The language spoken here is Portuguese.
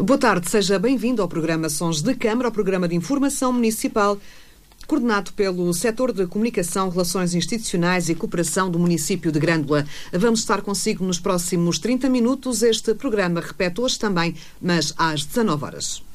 Boa tarde, seja bem-vindo ao programa Sons de Câmara, ao programa de informação municipal, coordenado pelo Setor de Comunicação, Relações Institucionais e Cooperação do município de Grândola. Vamos estar consigo nos próximos 30 minutos. Este programa repete hoje também, mas às 19 horas.